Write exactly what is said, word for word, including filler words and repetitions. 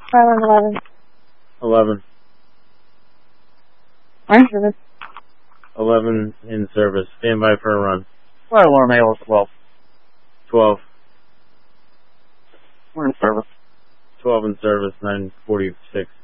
Island eleven. eleven. We're in service. eleven in service. Stand by for a run. Fire alarm A L S twelve. twelve. We're in service. twelve in service, nine forty-six.